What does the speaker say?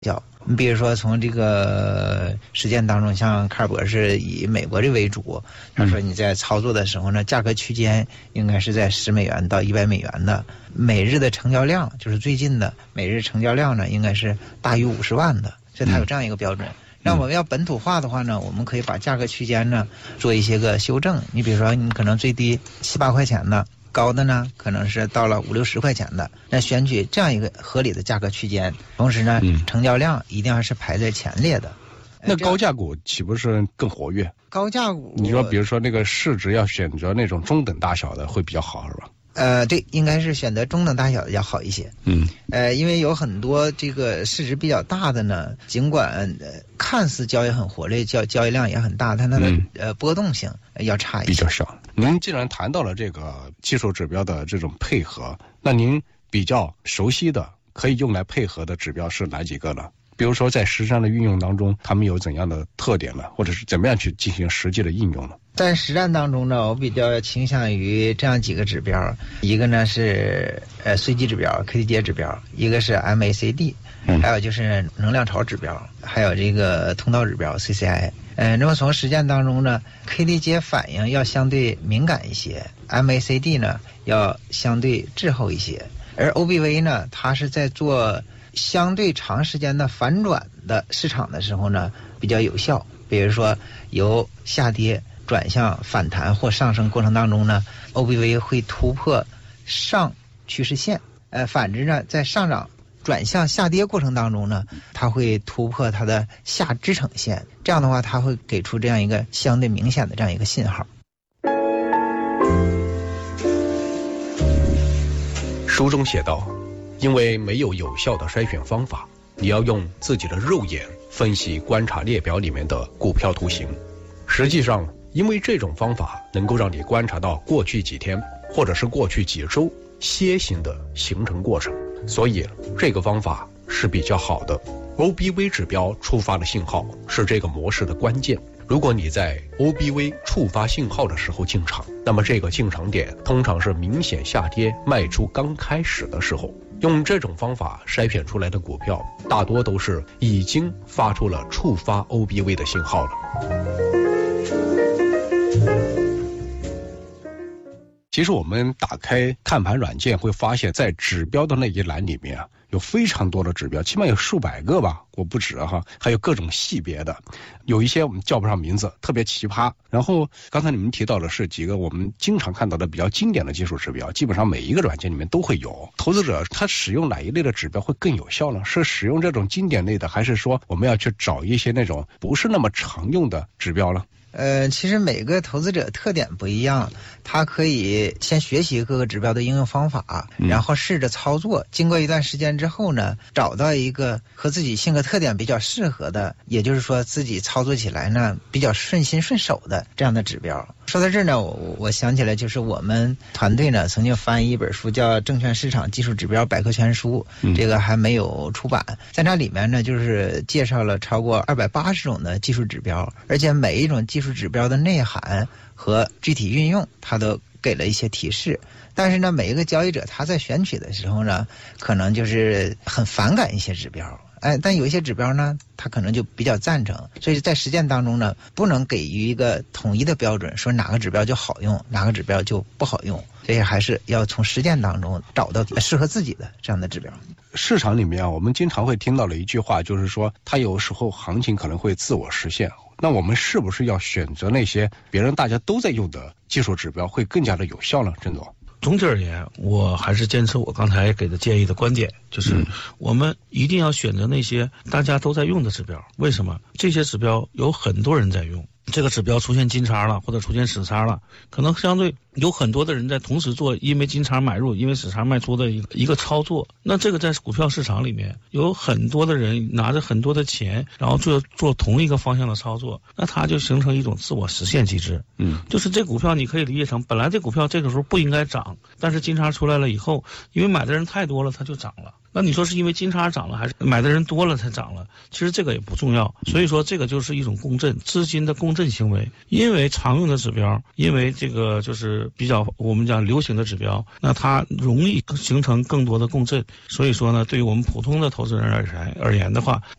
你比如说从这个实践当中，像卡尔博士以美国这为主，他说你在操作的时候呢，价格区间应该是在10美元到100美元的，每日的成交量就是最近的每日成交量呢，应该是大于50万的，所以它有这样一个标准。那我们要本土化的话呢，我们可以把价格区间呢做一些个修正。你比如说，你可能最低7、8块钱的，高的呢可能是到了5、60块钱的，那选取这样一个合理的价格区间，同时呢，成交量一定要是排在前列的。 那高价股岂不是更活跃？ 高价股， 你说比如说那个市值要选择那种中等大小的会比较好，是吧？ 对，应该是选择中等大小的要好一些。因为有很多这个市值比较大的呢，尽管看似交易很活跃，交易量也很大，但它的波动性要差一些， 比较小。您既然谈到了这个技术指标的这种配合，那您比较熟悉的可以用来配合的指标是哪几个呢？比如说在实战的运用当中，他们有怎样的特点呢？或者是怎么样去进行实际的应用呢？ 在实战当中呢，我比较倾向于这样几个指标，一个呢是随机指标 KDJ 指标，一个是 MACD，还有就是能量潮指标，还有这个通道指标 CCI。那么从实践当中呢 ，KDJ 反应要相对敏感一些， MACD 呢要相对滞后一些，而 OBV 呢，它是在做相对长时间的反转的市场的时候呢比较有效。比如说由下跌转向反弹或上升过程当中呢 ，OBV 会突破上趋势线，反之呢，在上涨转向下跌过程当中呢，它会突破它的下支撑线，这样的话，它会给出这样一个相对明显的这样一个信号。 书中写道，因为没有有效的筛选方法，你要用自己的肉眼分析观察列表里面的股票图形。实际上，因为这种方法能够让你观察到过去几天或者是过去几周楔形的形成过程，所以这个方法是比较好的。OBV 指标触发的信号是这个模式的关键。如果你在 OBV 触发信号的时候进场，那么这个进场点通常是明显下跌卖出刚开始的时候。用这种方法筛选出来的股票，大多都是已经发出了触发 OBV 的信号了。 其实我们打开看盘软件会发现，在指标的那一栏里面有非常多的指标，起码有数百个吧，我不止哈，还有各种系别的，有一些我们叫不上名字，特别奇葩。然后刚才你们提到的是几个我们经常看到的比较经典的技术指标，基本上每一个软件里面都会有。投资者他使用哪一类的指标会更有效呢？是使用这种经典类的，还是说我们要去找一些那种不是那么常用的指标呢？ 其实每个投资者特点不一样，他可以先学习各个指标的应用方法，然后试着操作，经过一段时间之后呢，找到一个和自己性格特点比较适合的，也就是说自己操作起来呢比较顺心顺手的这样的指标。说到这儿呢，我想起来，就是我们团队呢曾经翻译一本书叫《证券市场技术指标百科全书》，这个还没有出版。在那里面呢，就是介绍了超过280种的技术指标，而且每一种技术指标的内涵和具体运用，它都给了一些提示。但是呢，每一个交易者他在选取的时候呢，可能就是很反感一些指标。但有一些指标呢，他可能就比较赞成，所以在实践当中呢，不能给予一个统一的标准，说哪个指标就好用，哪个指标就不好用，所以还是要从实践当中找到适合自己的这样的指标。 市场里面我们经常会听到的一句话就是说，它有时候行情可能会自我实现。那我们是不是要选择那些别人大家都在用的技术指标会更加的有效呢？郑总。 总体而言，我还是坚持我刚才给的建议的观点，就是我们一定要选择那些大家都在用的指标。为什么？这些指标有很多人在用，这个指标出现金叉了或者出现死叉了，可能相对有很多的人在同时做因为金叉买入因为死叉卖出的一个操作。那这个在股票市场里面有很多的人拿着很多的钱，然后做同一个方向的操作，那它就形成一种自我实现机制。就是这股票你可以理解成，本来这股票这个时候不应该涨，但是金叉出来了以后，因为买的人太多了，它就涨了。 那你说是因为金叉涨了，还是买的人多了才涨了？其实这个也不重要。所以说这个就是一种共振，资金的共振行为。因为常用的指标，因为这个就是比较我们讲流行的指标，那它容易形成更多的共振。所以说呢，对于我们普通的投资人而言的话，